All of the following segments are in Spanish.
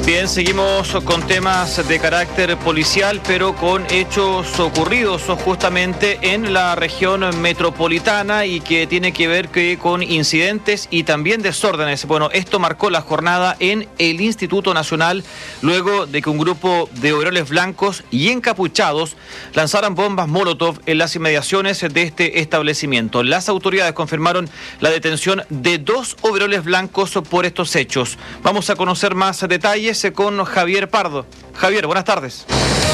Bien, seguimos con temas de carácter policial, pero con hechos ocurridos justamente en la región metropolitana y que tiene que ver con incidentes y también desórdenes. Bueno, esto marcó la jornada en el Instituto Nacional luego de que un grupo de overoles blancos y encapuchados lanzaran bombas Molotov en las inmediaciones de este establecimiento. Las autoridades confirmaron la detención de 2 overoles blancos por estos hechos. Vamos a conocer más detalles con Javier Pardo. Javier, buenas tardes.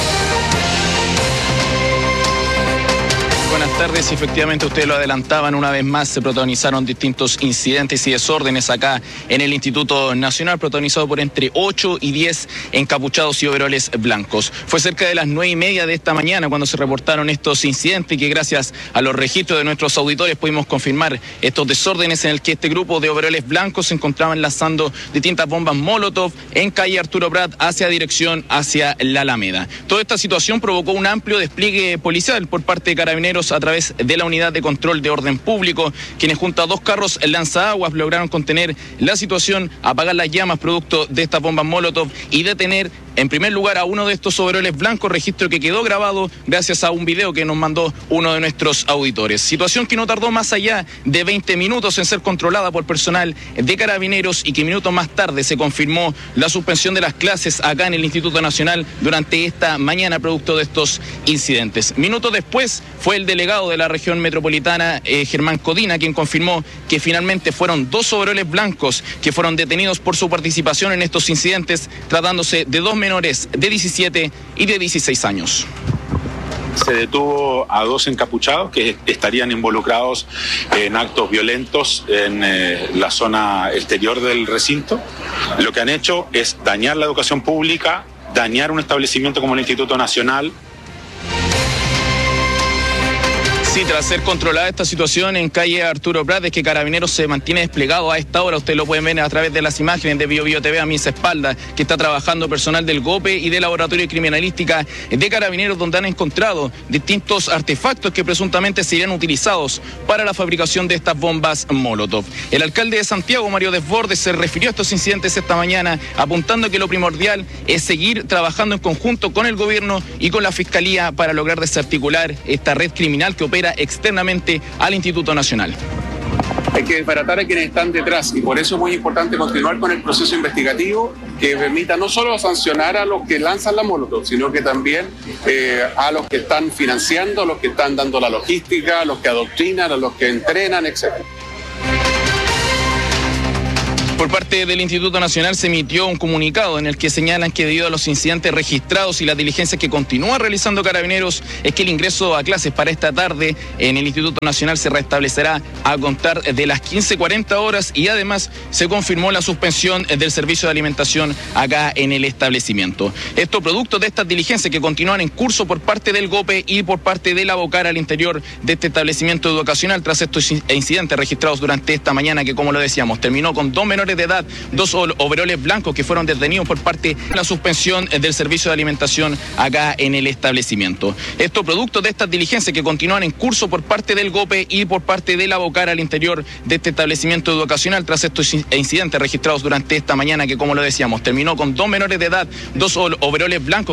Buenas tardes, efectivamente ustedes lo adelantaban, una vez más se protagonizaron distintos incidentes y desórdenes acá en el Instituto Nacional, protagonizado por entre 8 y 10 encapuchados y overoles blancos. Fue cerca de las 9:30 de esta mañana cuando se reportaron estos incidentes y que gracias a los registros de nuestros auditores pudimos confirmar estos desórdenes en el que este grupo de overoles blancos se encontraban lanzando distintas bombas Molotov en calle Arturo Prat hacia la Alameda. Toda esta situación provocó un amplio despliegue policial por parte de Carabineros a través de la Unidad de Control de Orden Público, quienes junto a 2 carros lanzaguas lograron contener la situación, apagar las llamas producto de estas bombas Molotov y detener en primer lugar a uno de estos overoles blancos, registro que quedó grabado gracias a un video que nos mandó uno de nuestros auditores. Situación que no tardó más allá de 20 minutos en ser controlada por personal de Carabineros y que minutos más tarde se confirmó la suspensión de las clases acá en el Instituto Nacional durante esta mañana producto de estos incidentes. Minutos después fue el delegado de la región metropolitana, Germán Codina, quien confirmó que finalmente fueron 2 overoles blancos que fueron detenidos por su participación en estos incidentes, tratándose de 2 menores de 17 y de 16 años. Se detuvo a 2 encapuchados que estarían involucrados en actos violentos en la zona exterior del recinto. Lo que han hecho es dañar la educación pública, dañar un establecimiento como el Instituto Nacional. Sí, tras ser controlada esta situación en calle Arturo Prat, es que Carabineros se mantiene desplegado a esta hora. Ustedes lo pueden ver a través de las imágenes de BioBio TV a mis espaldas, que está trabajando personal del GOPE y del Laboratorio de Criminalística de Carabineros, donde han encontrado distintos artefactos que presuntamente serían utilizados para la fabricación de estas bombas Molotov. El alcalde de Santiago, Mario Desbordes, se refirió a estos incidentes esta mañana, apuntando que lo primordial es seguir trabajando en conjunto con el gobierno y con la Fiscalía para lograr desarticular esta red criminal que opera externamente al Instituto Nacional. Hay que desbaratar a quienes están detrás y por eso es muy importante continuar con el proceso investigativo que permita no solo sancionar a los que lanzan la Molotov, sino que también a los que están financiando, a los que están dando la logística, a los que adoctrinan, a los que entrenan, etc. Por parte del Instituto Nacional se emitió un comunicado en el que señalan que debido a los incidentes registrados y las diligencias que continúa realizando Carabineros, es que el ingreso a clases para esta tarde en el Instituto Nacional se restablecerá a contar de las 15:40 horas y además se confirmó la suspensión del servicio de alimentación acá en el establecimiento. Esto producto de estas diligencias que continúan en curso por parte del GOPE y por parte de la Bocar al interior de este establecimiento educacional tras estos incidentes registrados durante esta mañana que, como lo decíamos, terminó con 2 menores de edad, 2 overoles blancos que fueron detenidos por parte de la suspensión del servicio de alimentación acá en el establecimiento. Esto producto de estas diligencias que continúan en curso por parte del GOPE y por parte de la Bocar al interior de este establecimiento educacional tras estos incidentes registrados durante esta mañana que, como lo decíamos, terminó con 2 menores de edad, 2 overoles blancos